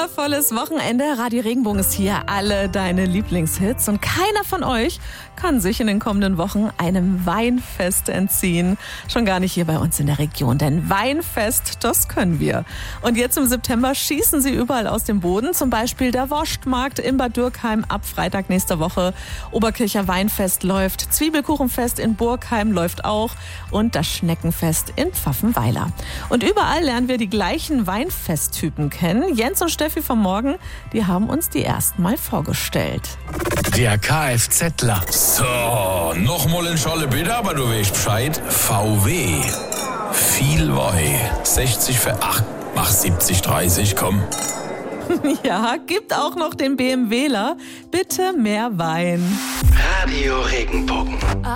Wundervolles Wochenende. Radio Regenbogen ist hier. Alle deine Lieblingshits. Und keiner von euch kann sich in den kommenden Wochen einem Weinfest entziehen. Schon gar nicht hier bei uns in der Region. Denn Weinfest, das können wir. Und jetzt im September schießen sie überall aus dem Boden. Zum Beispiel der Wurstmarkt in Bad Dürkheim ab Freitag nächster Woche. Oberkircher Weinfest läuft. Zwiebelkuchenfest in Burgheim läuft auch. Und das Schneckenfest in Pfaffenweiler. Und überall lernen wir die gleichen Weinfesttypen kennen. Jens und Steffi vom Morgen, die haben uns die ersten mal vorgestellt. Der Kfzler. So, nochmal in Scholle bitte, aber du weißt Bescheid. VW. Viel Wei. 60 für 8. Mach 70, 30, komm. Ja, gibt auch noch den BMWler. Bitte mehr Wein. Radio Regenbogen.